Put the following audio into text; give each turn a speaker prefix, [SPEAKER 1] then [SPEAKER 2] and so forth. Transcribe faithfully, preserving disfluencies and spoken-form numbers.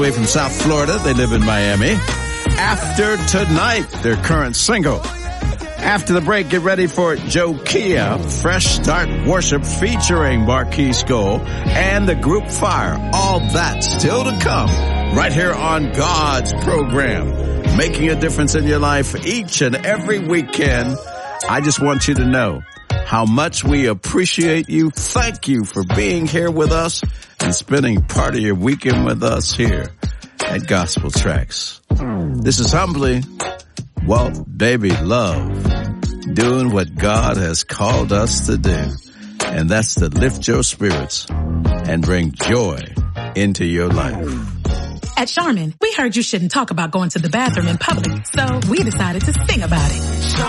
[SPEAKER 1] Away from South Florida, they live in Miami. After Tonight, their current single. After the break, get ready for Joe Kia, Fresh Start Worship featuring Marquis Skull and the group Fire. All that still to come right here on God's program, making a difference in your life each and every weekend. I just want you to know how much we appreciate you. Thank you for being here with us and spending part of your weekend with us here at Gospel Tracks. This is humbly Walt Baby Love, doing what God has called us to do, and that's to lift your spirits and bring joy into your life.
[SPEAKER 2] At Charmin, we heard you shouldn't talk about going to the bathroom in public, so we decided to sing about it.